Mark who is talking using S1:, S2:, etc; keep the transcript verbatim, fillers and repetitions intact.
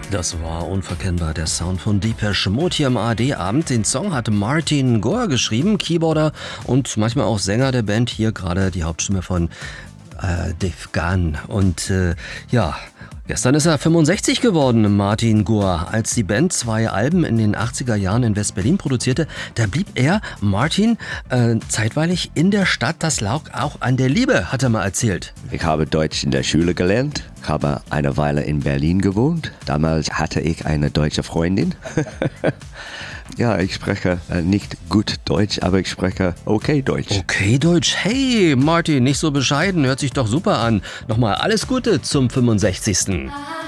S1: Das war unverkennbar der Sound von Depeche Mode hier im A R D-Abend. Den Song hat Martin Gore geschrieben, Keyboarder und manchmal auch Sänger der Band. Hier gerade die Hauptstimme von äh, Dave Gahan. Und äh, ja, gestern ist er fünfundsechzig geworden, Martin Gore. Als die Band zwei Alben in den achtziger Jahren in West-Berlin produzierte, da blieb er, Martin, äh, zeitweilig in der Stadt. Das lag auch an der Liebe, hat er mal erzählt.
S2: Ich habe Deutsch in der Schule gelernt, habe eine Weile in Berlin gewohnt. Damals hatte ich eine deutsche Freundin. Ja, ich spreche nicht gut Deutsch, aber ich spreche okay Deutsch.
S1: Okay Deutsch. Hey Martin, nicht so bescheiden, hört sich doch super an. Nochmal alles Gute zum fünfundsechzigsten